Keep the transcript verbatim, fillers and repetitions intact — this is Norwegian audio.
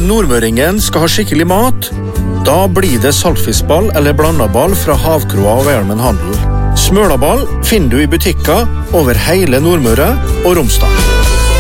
nordmøringen skal ha skikkelig mat, da blir det saltfiskball eller blandaball fra Havkroa og Velmen Handel. Smølaball finner du i butikker over hele Nordmøre og Romsdal.